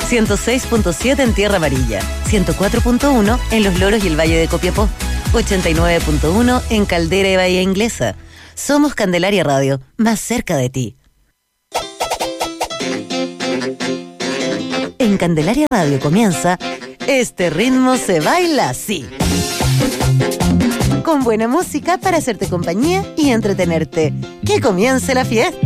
106.7 en Tierra Amarilla, 104.1 en Los Loros y el Valle de Copiapó, 89.1 en Caldera y Bahía Inglesa. Somos Candelaria Radio, más cerca de ti. En Candelaria Radio comienza Este ritmo se baila así. Con buena música para hacerte compañía y entretenerte. ¡Que comience la fiesta!